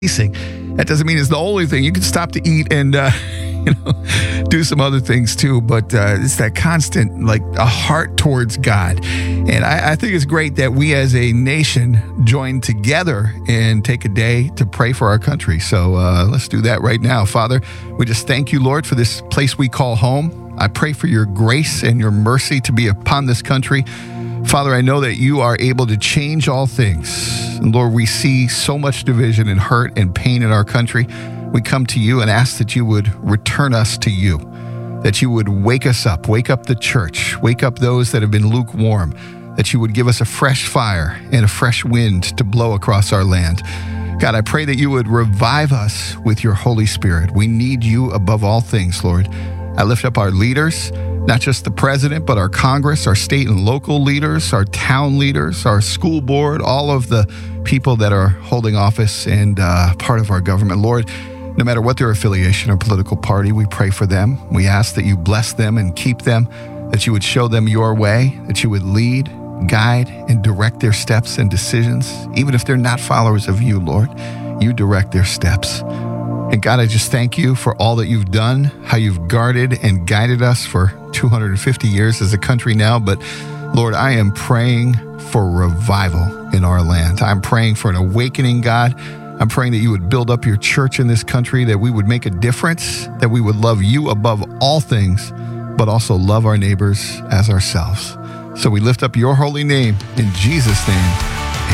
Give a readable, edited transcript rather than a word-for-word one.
That doesn't mean it's the only thing. You can stop to eat and do some other things too, but it's that constant, like, a heart towards God. And I think it's great that we as a nation join together and take a day to pray for our country. So let's do that right now. Father, we just thank you, Lord, for this place we call home. I pray for your grace and your mercy to be upon this country. Father, I know that you are able to change all things. And Lord, we see so much division and hurt and pain in our country. We come to you and ask that you would return us to you, that you would wake us up, wake up the church, wake up those that have been lukewarm, that you would give us a fresh fire and a fresh wind to blow across our land. God, I pray that you would revive us with your Holy Spirit. We need you above all things, Lord. I lift up our leaders, not just the president, but our Congress, our state and local leaders, our town leaders, our school board, all of the people that are holding office and part of our government. Lord, no matter what their affiliation or political party, we pray for them. We ask that you bless them and keep them, that you would show them your way, that you would lead, guide, and direct their steps and decisions. Even if they're not followers of you, Lord, you direct their steps. And God, I just thank you for all that you've done, how you've guarded and guided us for 250 years as a country now. But Lord, I am praying for revival in our land. I'm praying for an awakening, God. I'm praying that you would build up your church in this country, that we would make a difference, that we would love you above all things, but also love our neighbors as ourselves. So we lift up your holy name in Jesus' name.